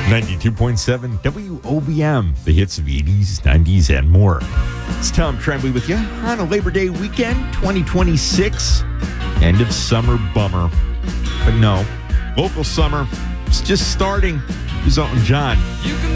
92.7 WOBM, the hits of the 80s, 90s, and more. It's Tom Tremblay with you on a Labor Day weekend, 2026. End of summer bummer. But no, local summer is just starting. Here's Elton John. You can